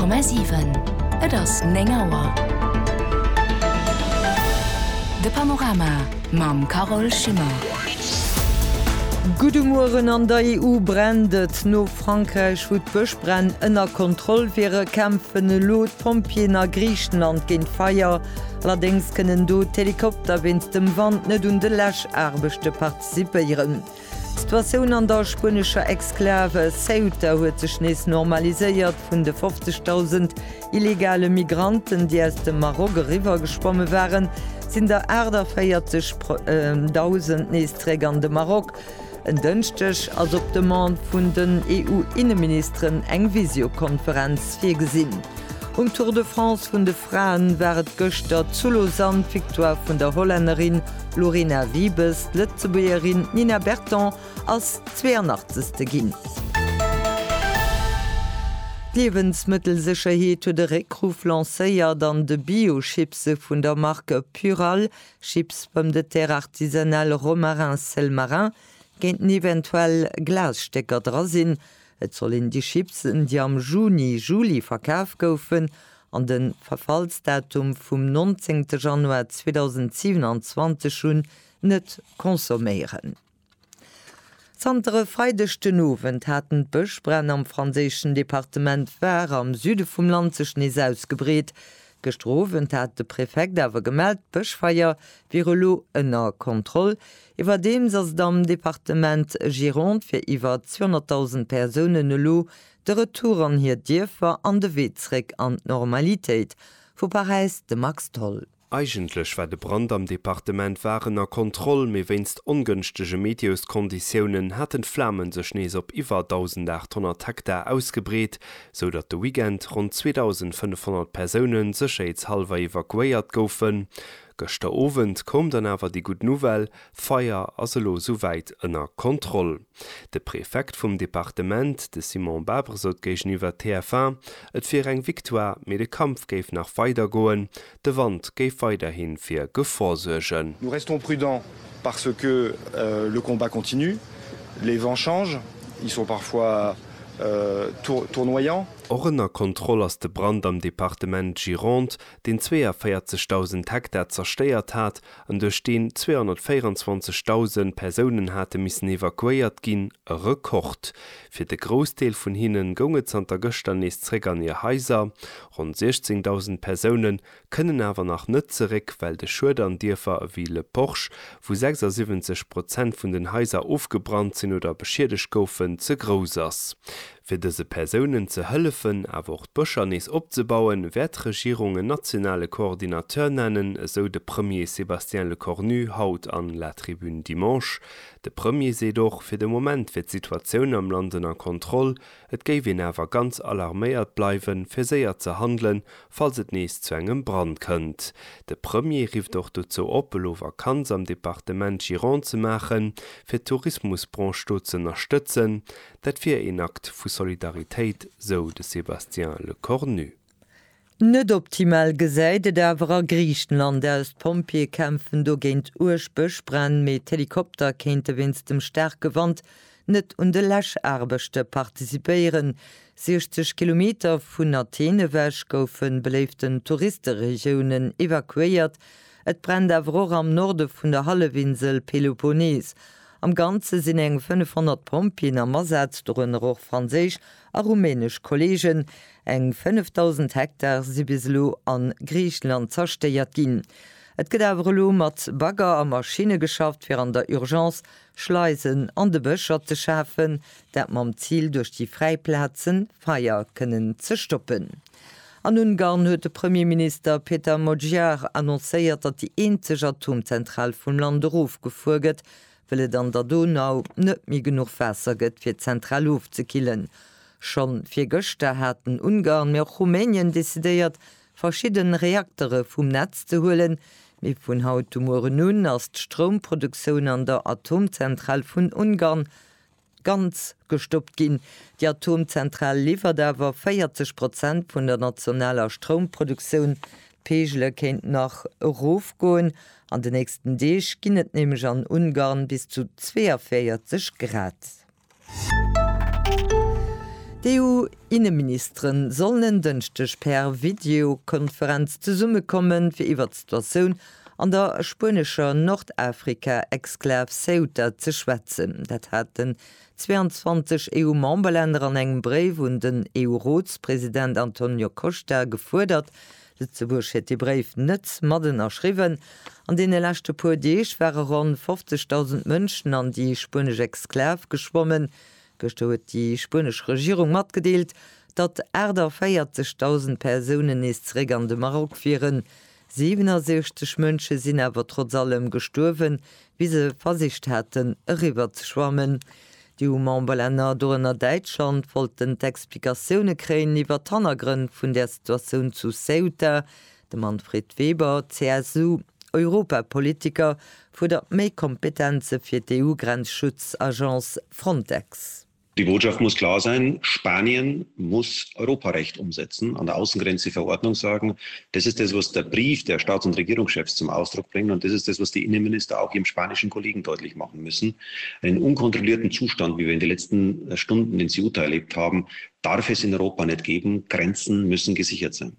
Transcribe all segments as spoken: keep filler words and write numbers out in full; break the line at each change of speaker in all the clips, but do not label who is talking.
sieben Et ass Nengauer. De Panorama mam Carol Schimmer.
Gudemoren an der E U brendet no Frankreich wo d'Bëschbrenn ënner Kontroll wäre kämpfen Lot Pompien a Griechenland gin Feier. Allerdings kënnen do Helikopter winst dem Wand net un de Lächerbechte partizipéieren. Situationun an der spanischer Exklave Ceuta huet sech nees normaliséiert vun de fünfzigtausend illegale Migranten, die aus dem Marokko River geschwommen waren, sind der Äder vierzigtausend neesträgern de Marok. En dënchtech ass op de Mann vun den E U-Innenministeren eng Visiokonferenz fir gesinn. Um Tour de France vun de Fraen wäret Göchter zu Lausanne Victoire vun der Holländerin Lorena Wiebes, Lützebuerin Nina Berton als zweiundachtzigste ginn. Lebensmittelsicherheet huet de Recruf lacéiert an de Biochipse vun der Marke Pural, Chips pomme de terre artisanal Romarin Selmarin, géint eventuell Glasstecker dra sinn. Et sollen die Chipsen, die am Juni Juli verkaaf goufen, an den Verfallsdatum vum neunzehnten Januar zweitausendsiebenundzwanzig schon net konsumieren. Zantere freidechten Owen hatten Bëschbrenn am franzéschen Departement Ver am Süde vum Land sech nees ausgebreet. Gestrowen hat de Präfekt awer gemeldt Bëschfeier virlo ënner Kontroll, iwwer dem ass am Departement Gironde fir iwwer zweihunderttausend Personen lo de Retour an hir Dierfer an de Weetzrek an Normalitéit. Wo Paris de Max Toll.
Eigentlich war de Brand am Departement warener Kontroll méi wennst ungünstige Meteoskonditionen hatten Flammen sech nees op iwwer eintausendachthundert Hektar ausgebreet, so dat de Weekend rund zweitausendfünfhundert Personen sechheitshalber evakuiert goufen. Gëster Owend kom dann awer die gut Nouvelle, Feier aselo soweit ënner Kontroll. De Präfekt vum Departement, de Simon Babre sot géichniwwer T F un, et fir eng Victoire mé de Kampf géif nach weiter goen, de Wand géif weiterhin fir Gevorsorgen.
Nous restons prudents parce que euh, le combat continue, les vents changent, ils sont parfois euh, tour tournoyants.
Orner Kontroll ass de Brand am Departement Gironde, den zweiundvierzigtausend Hektar zersteiert hat, an duch den zweihundertvierundzwanzigtausend Personen hatte missen evakuiert ginn, e Rekord. Fir de Großdeel vun hinnen gonget an der Göster neesräck an ihr Häiser. Rund sechzehntausend Personen kënnen awer nach Nëtzerek, weil de Schudern Dierfer wie Le Porch, wo sechsundsiebzig Prozent vun den Häiser aufgebrannt sinn oder beschiedech goufen, ze gros ass. Für diese Personen zu helfen, aber auch Bëcher nees opzebauen, werd Regierungen nationale Koordinateur nennen, so de Premier Sébastien Lecornu haut an la Tribune Dimanche. De Premier se doch, für den Moment wird die Situation am Landen an Kontroll, et géif ihn awer ganz alarméiert bleiwen, fir séier ze handeln, falls et nees zu engem Brand kënnt. De Premier rief doch dazu op, lo Vakanz am Departement Gironde zu machen, fir Tourismusbranche zu unterstützen, dat fir en Akt vu Solidarität, so de Sébastien Lecornu.
Net optimal gesäide dawer Griechenland aus Pompier kämpfen do géint Urschbëschbrenn met Helikopter kénte winst dem Stärkewand net un de Lächerbechte partizipéieren. sechzig Kilometer vun Athenewäch goufen beleeften Touristeregionen evakuiert. Et brennt awer am Norde vun der Hallewinsel Peloponnes. Am ganze sinn eng fünfhundert Pompien am Ersatz drunner och Franzisch a rumänisch Kollegen, eng fünftausend Hektar si bislo an Griechenland zersteiert ginn. Et gët awer lo mat Bagger a Maschine geschafft fir an der Urgenz Schleisen an de Bëcher ze schafen, dat mam Ziel durch die Freiplatzen Feier kënnen ze stoppen. An Ungarn huet de Premierminister Peter Magyar annoncéiert, dat die eenzeg Atomzentral vum Land Ruf gefuget, willet an der Donau net mi genug Fässer gëtt fir zentral aufzekillen. Schon fir Göster hatten Ungarn mir Rumänien desideiert, verschieden Reaktore vum Netz zu holen, wie vun haut morgen nun as Stromproduktion an der Atomzentral vun Ungarn ganz gestoppt gin. Die Atomzentral liefert awer vierzig Prozent vun der nationaler Stromproduktion. Pegelle kennt nach Ruf goen. An den nächsten Deeg ginnet nämlich an Ungarn bis zu zweiundvierzig Grad. Die E U-Innenministerin sollen dünchtech per Videokonferenz zu Summe kommen fir iwwer Situationun an der spanischer Nordafrika-Exklav Ceuta ze schwätzen. Dat hat den zweiundzwanzig E U-Memberländer an engem Brief und den E U-Ratspräsident Antonio Costa gefordert. Lützeburg het die Brief net Madden erschriven. An den lachte puer Deeg waren rund fünfzigtausend Mënschen an die spanische Exklav geschwommen. Gestoet die spanische Regierung matgedeelt, dat Äder vierzigtausend Personen isreg an de Marok viren. siebenundsechzig Mënsche sinn awer trotz allem gestorwen, wie se versicht hätten, riwer zu schwammen. Die E U-Memberländer donner Deutschland wollten d'Explikationune kräen iwwer d'Hannergrund vun der Situation zu Ceuta. De Manfred Weber, C S U, Europapolitiker, fordert méi Kompetenze fir die E U-Grenzschutzagenz Frontex.
Die Botschaft muss klar sein, Spanien muss Europarecht umsetzen, an der Außengrenze Verordnung sagen. Das ist das, was der Brief der Staats- und Regierungschefs zum Ausdruck bringt. Und das ist das, was die Innenminister auch ihrem spanischen Kollegen deutlich machen müssen. Einen unkontrollierten Zustand, wie wir in den letzten Stunden in Ceuta erlebt haben, darf es in Europa nicht geben. Grenzen müssen gesichert sein.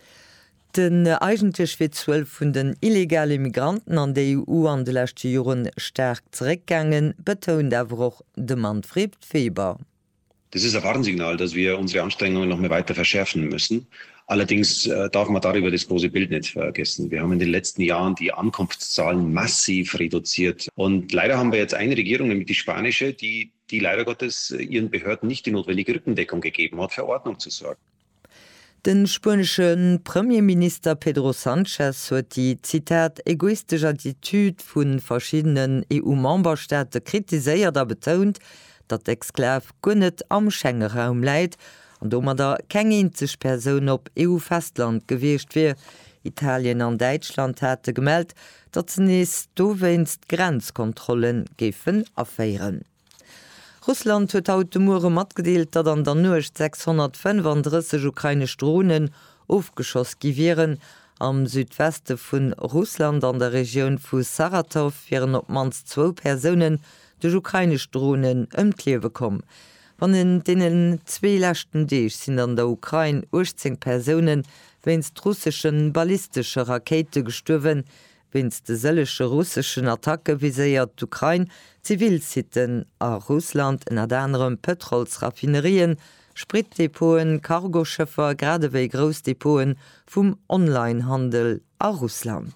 Den eigentlich wie zwölf vun den illegale Migranten an der E U an de letzte Joren stark zurückgegangen, betont awer auch de Manfred Weber.
Das ist ein Warnsignal, dass wir unsere Anstrengungen noch mehr weiter verschärfen müssen. Allerdings äh, darf man darüber das große Bild nicht vergessen. Wir haben in den letzten Jahren die Ankunftszahlen massiv reduziert. Und leider haben wir jetzt eine Regierung, nämlich die spanische, die, die leider Gottes ihren Behörden nicht die notwendige Rückendeckung gegeben hat, für Ordnung zu sorgen.
Den spanischen Premierminister Pedro Sánchez huet die Zitat egoistische Attitüd vun verschiedenen E U-Memberstaaten kritiséiert er betont, dat d'Exklav gunnet am Schengen-Raum leiit an dommer der keng einzig Person op E U-Festland geweest wie. Italien an Deutschland hatte gemeldt, dat ze nees dowenst Grenzkontrollen gefen aféieren. Russland huet haut de Mure matgedeelt, dat an der Nucht sechshundertfünfunddreißig ukrainisch Drohnen aufgeschoss givieren. Am Südweste vun Russland an der Region vu Saratow wären op mans zwo Personen durch ukrainisch Drohnen ëmklewe kom. Wann in denen zwei lächten Deeg sind an der Ukraine achtzehn Personen wennst russischen ballistische Rakete gestorven, wennst de sellesche russischen Attacke viséiert d'Ukraine, Zivilsitten a Russland en anderem Petrolsraffinerien, Spritdepoten, Cargoschëffer, gradewéi Grousdepoten vum Onlinehandel a Russland.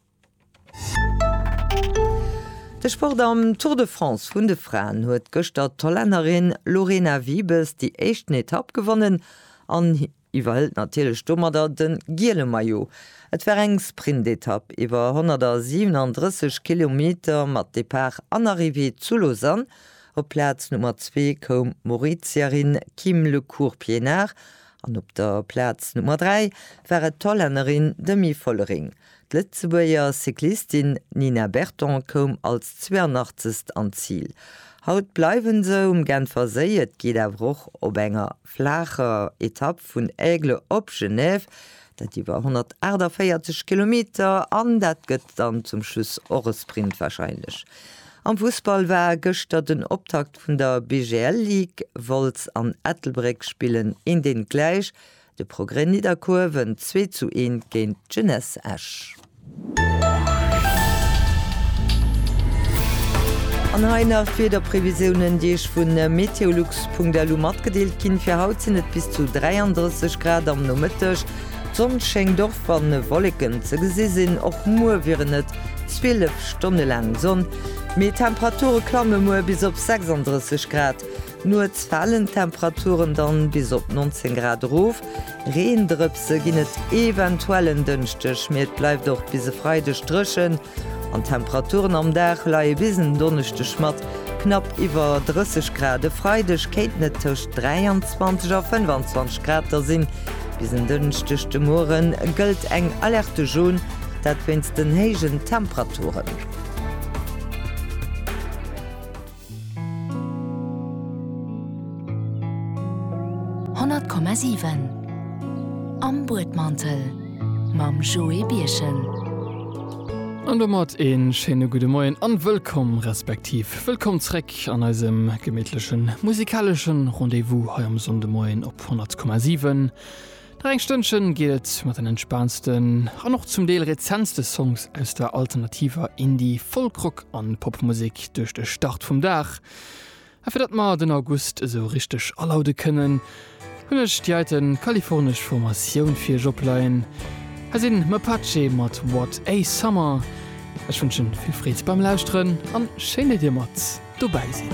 De Sport am Tour de France vun de Fraen huet gëster Tolännerin Lorena Wiebes die echten Etapp gewonnen an iwwer natilech Stommerder den Giele-Maillot. Et war eng Sprintetapp iwwer hundertsiebenunddreißig Kilometer mat Depart an Arrivé zu Lausanne. Op Platz Nummer zwei kom Mauritiarin Kim Lecourt-Pienard, an op der Platz Nummer drei war Tollännerin Demi Vollering. D'Letzebuer Cyklistin Nina Berton kom als zweiundachtzigste an Ziel. Haut bleiwen se um Genfer Séiet giet awoch op enger flacher Etapp vun Aigle op Genève, dat iwwer hundertvierzig Kilometer an dat gëtt dann zum Schluss Orresprint wahrscheinlich. Am Fußball war gëster den Optakt vun der B G L League, Volz an Ettelbreck spielen in den Gleich, de Progrès Niederkurven zwei zu eins géint Jeunesse Esch. An einer Federprävisionen, die ich vun Meteolux Punkt D E L mat gedeelt kin fir haut sinn net bis zu dreiunddreißig Grad am Nomëttech. Sonn schenng doch van ne Wolleken ze gesi sinn och Muer wären net zwölf Stunden lang Sonn. Me Temperature klamme moer bis op sechsunddreißig Grad. Nur fallen Temperaturen dann bis op neunzehn Grad Ruf. Reendrüpse ginnet eventuellen dünchtech, met bleif doch bise freide Strchen. An Temperaturen am Dach laie bisen donnechte Schmat knapp iwwer dreißig Grad. Freidech kéit net tech dreiundzwanzig a fünfundzwanzig Grad sinn. Bisen dünnchtechte Mooren gëlt eng alerte Joun, dat wennst den hégen Temperaturen.
hundert Komma sieben Am Bootmantel mam Joe Bierchen.
An mat en schöne gute Moien an willkommen respektiv. Willkommen zurück an eurem gemütlichen musikalischen Rendezvous heute am Sonntagmorgen op hundert Komma sieben. Drei Stündchen geht mit den entspannendsten, auch noch zum Teil rezentste Songs aus der alternativer Indie, Folkrock an Popmusik durch den Start vom Dach. Für dat mal den August so richtig allaude können, hunnech die alten kalifornisch Formation für Joblein. Er sind Mapache mat What a Summer. Ich wünschen viel Frieds beim Lauschtren an schöne dir Mats dabei sind.